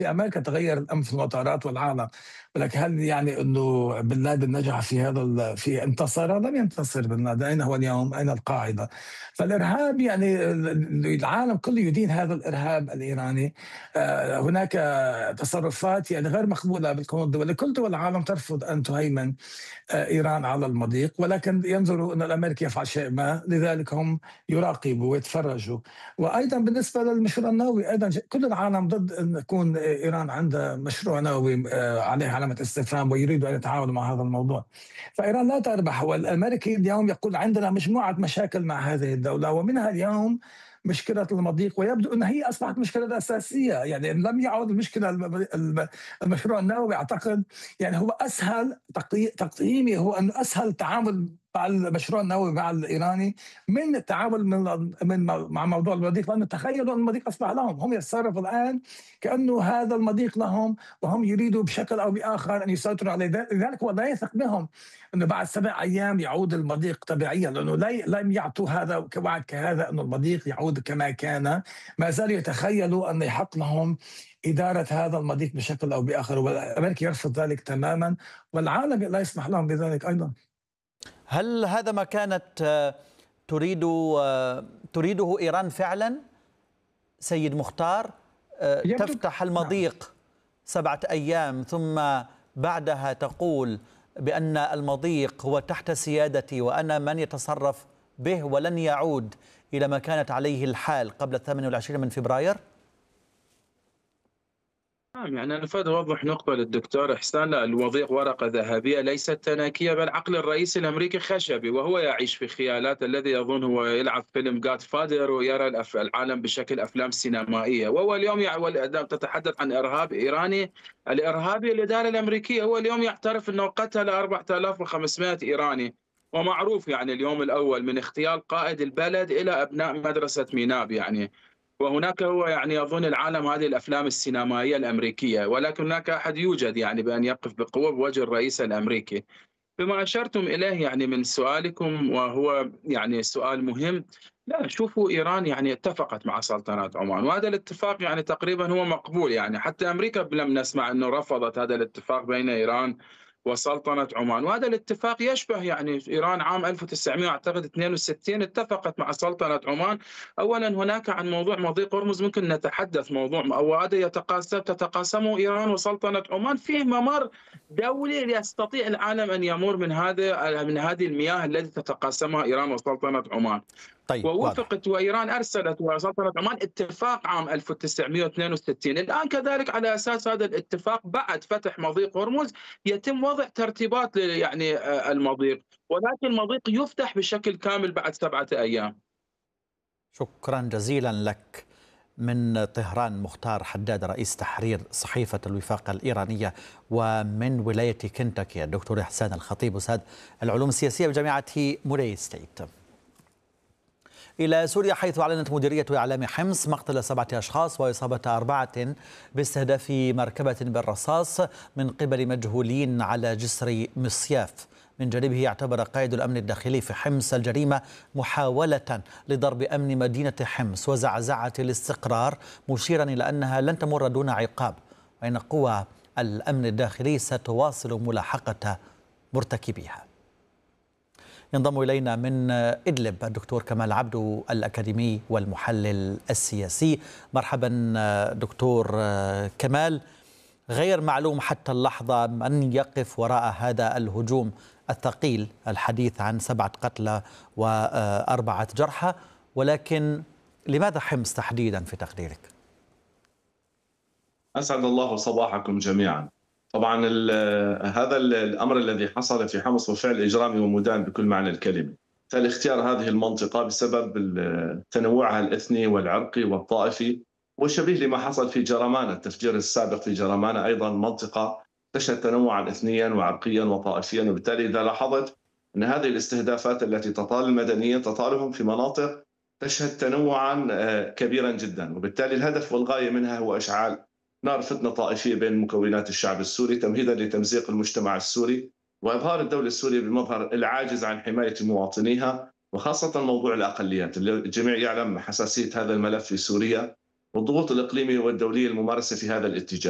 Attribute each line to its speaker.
Speaker 1: في أمريكا تغيّر الأمن في المطارات والعالم، ولكن هل يعني إنه بن لادن نجح في هذا في انتصر؟ لم ينتصر بن لادن، أين هو اليوم؟ أين القاعدة؟ فالإرهاب يعني العالم كله يدين هذا الإرهاب الإيراني. هناك تصرفات يعني غير مقبولة بالقانون الدولي، كل دول العالم ترفض أن تهيمن إيران على المضيق، ولكن ينظروا أن الأمريكي يفعل شيء ما، لذلك هم يراقبوا ويتفرجوا. وأيضا بالنسبة للمشروع النووي أيضا كل العالم ضد أن يكون إيران عندها مشروع نووي عليه علامة استفهام ويريدوا أن يتعاملوا مع هذا الموضوع. فإيران لا تربح، والأمريكي اليوم يقول عندنا مجموعة مشاكل مع هذه الدولة ومنها اليوم مشكلة المضيق، ويبدو أن هي أصبحت مشكلة أساسية. يعني لم يعد المشكلة المشروع النووي أعتقد يعني هو اسهل تقييمي هو انه اسهل التعامل مع المشروع النووي مع الايراني من التعامل مع موضوع المضيق، لانه تخيلوا ان المضيق اصبح لهم، هم يتصرفوا الان كانه هذا المضيق لهم، وهم يريدوا بشكل او باخر ان يسيطروا عليه. لذلك هو لا يثق بهم انه بعد 7 ايام يعود المضيق طبيعيا، لانه لم يعطوا هذا كوعد كهذا انه المضيق يعود كما كان. ما زالوا يتخيلوا انه يحق لهم إدارة هذا المضيق بشكل أو بآخر، والأمريكا يرفض ذلك تماما، والعالم لا يسمح لهم بذلك أيضا.
Speaker 2: هل هذا ما كانت تريد تريده إيران فعلا سيد مختار؟
Speaker 1: يبدو.
Speaker 2: تفتح
Speaker 1: نعم.
Speaker 2: المضيق 7 أيام ثم بعدها تقول بأن المضيق هو تحت سيادتي وأنا من يتصرف به ولن يعود إلى ما كانت عليه الحال قبل 28 من فبراير؟
Speaker 3: نعم، يعني أنا فاد أوضح نقطة للدكتور إحسان. لا، الوضيق ورقة ذهبية ليست تناكية، بل عقل الرئيس الأمريكي خشبي، وهو يعيش في خيالات. الذي يظن هو يلعب فيلم جاد فادر ويرى العالم بشكل أفلام سينمائية، وهو اليوم تتحدث عن إرهاب إيراني. الإرهابي الإدارة الأمريكية هو اليوم يعترف أنه قتل 4500 إيراني، ومعروف يعني اليوم الأول من اغتيال قائد البلد إلى أبناء مدرسة ميناب يعني. وهناك هو يعني يظن العالم هذه الافلام السينمائيه الامريكيه، ولكن هناك احد يوجد يعني بان يقف بقوه بوجه الرئيس الامريكي. بما اشرتم اليه يعني من سؤالكم، وهو يعني سؤال مهم. لا، شوفوا، ايران يعني اتفقت مع سلطنه عمان، وهذا الاتفاق يعني تقريبا هو مقبول. يعني حتى امريكا لم نسمع انه رفضت هذا الاتفاق بين ايران وسلطنة عمان. وهذا الاتفاق يشبه يعني إيران عام 1900 أعتقد 62 اتفقت مع سلطنة عمان. أولا هناك عن موضوع مضيق هرمز ممكن نتحدث، موضوع أو هذا تتقاسمه إيران وسلطنة عمان، فيه ممر دولي يستطيع العالم أن يمر من هذه المياه التي تتقاسمها إيران وسلطنة عمان.
Speaker 2: طيب، واضح.
Speaker 3: ووافقت، وإيران أرسلت وسلطنة عمان اتفاق عام 1962. الآن كذلك على أساس هذا الاتفاق بعد فتح مضيق هرمز يتم وضع ترتيبات يعني المضيق، ولكن المضيق يفتح بشكل كامل بعد 7 أيام.
Speaker 2: شكرا جزيلا لك. من طهران مختار حداد، رئيس تحرير صحيفة الوفاق الإيرانية. ومن ولاية كنتاكي الدكتور إحسان الخطيب، أستاذ العلوم السياسية بجامعة موراي ستيت. إلى سوريا، حيث أعلنت مديرية إعلام حمص مقتل 7 أشخاص وإصابة 4 باستهداف مركبة بالرصاص من قبل مجهولين على جسر مصياف. من جانبه اعتبر قائد الأمن الداخلي في حمص الجريمة محاولة لضرب أمن مدينة حمص وزعزعة الاستقرار، مشيرا إلى أنها لن تمر دون عقاب، وأن قوى الأمن الداخلي ستواصل ملاحقة مرتكبيها. ينضم إلينا من إدلب الدكتور كمال عبدو، الأكاديمي والمحلل السياسي. مرحبا دكتور كمال. غير معلوم حتى اللحظة من يقف وراء هذا الهجوم الثقيل، الحديث عن 7 قتلى و4 جرحى، ولكن لماذا حمص تحديدا في تقديرك؟
Speaker 4: أسعد الله صباحكم جميعا. طبعا هذا الأمر الذي حصل في حمص هو فعل إجرامي ومدان بكل معنى الكلمة. تم اختيار هذه المنطقة بسبب تنوعها الإثني والعرقي والطائفي، وشبيه لما حصل في جرمانة، التفجير السابق في جرمانة أيضا منطقة تشهد تنوعا إثنيا وعرقيا وطائفيا. وبالتالي إذا لاحظت أن هذه الاستهدافات التي تطال المدنيين تطالهم في مناطق تشهد تنوعا كبيرا جدا، وبالتالي الهدف والغاية منها هو إشعال نار فتنة طائفية بين مكونات الشعب السوري، تمهيدا لتمزيق المجتمع السوري وإظهار الدولة السورية بمظهر العاجز عن حماية مواطنيها، وخاصة موضوع الأقليات. الجميع يعلم حساسية هذا الملف في سوريا والضغوط الإقليمية والدولية الممارسة في هذا الاتجاه.